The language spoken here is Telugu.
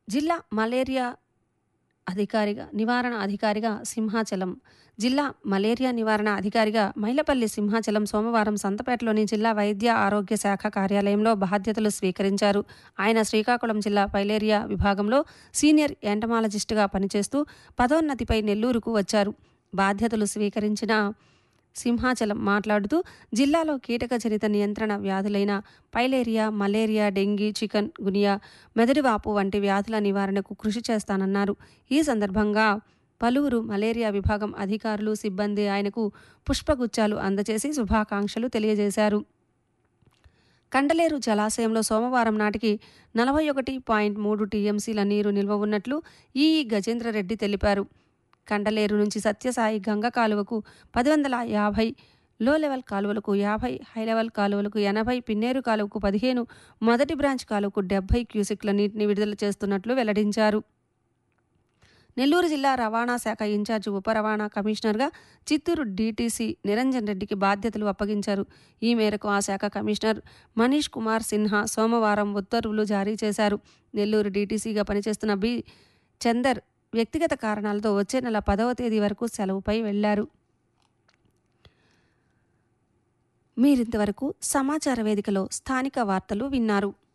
జిల్లా మలేరియా నివారణ అధికారిగా సింహాచలం. జిల్లా మలేరియా నివారణ అధికారిగా మైలపల్లి సింహాచలం సోమవారం సంతపేటలోని జిల్లా వైద్య ఆరోగ్య శాఖ కార్యాలయంలో బాధ్యతలు స్వీకరించారు. ఆయన శ్రీకాకుళం జిల్లా మలేరియా విభాగంలో సీనియర్ ఎంటమాలజిస్టుగా పనిచేస్తూ పదోన్నతిపై నెల్లూరుకు వచ్చారు. బాధ్యతలు స్వీకరించిన సింహాచలం మాట్లాడుతూ జిల్లాలో కీటకజనిత నియంత్రణ వ్యాధులైన పైలేరియా, మలేరియా, డెంగీ, చికన్ గునియా, మెదడువాపు వంటి వ్యాధుల నివారణకు కృషి చేస్తానన్నారు. ఈ సందర్భంగా పలువురు మలేరియా విభాగం అధికారులు, సిబ్బంది ఆయనకు పుష్పగుచ్చాలు అందజేసి శుభాకాంక్షలు తెలియజేశారు. కండలేరు జలాశయంలో సోమవారం నాటికి 41.3 టీఎంసీల నీరు నిల్వ ఉన్నట్లు ఈఈ గజేంద్రరెడ్డి తెలిపారు. కండలేరు నుంచి సత్యసాయి గంగ కాలువకు 1050, లో లెవెల్ కాలువలకు 50, హై లెవెల్ కాలువలకు 80, పిన్నేరు కాలువకు 15, మొదటి బ్రాంచ్ కాలువకు 70 క్యూసెక్ల నీటిని విడుదల చేస్తున్నట్లు వెల్లడించారు. నెల్లూరు జిల్లా రవాణా శాఖ ఇన్ఛార్జి ఉప రవాణా కమిషనర్గా చిత్తూరు డీటీసీ నిరంజన్ రెడ్డికి బాధ్యతలు అప్పగించారు. ఈ మేరకు ఆ శాఖ కమిషనర్ మనీష్ కుమార్ సిన్హా సోమవారం ఉత్తర్వులు జారీ చేశారు. నెల్లూరు డీటీసీగా పనిచేస్తున్న బి. చందర్ వ్యక్తిగత కారణాలతో వచ్చే నెల 10వ తేదీ వరకు సెలవుపై వెళ్లారు. మీరింతవరకు సమాచార వేదికలో స్థానిక వార్తలు విన్నారు.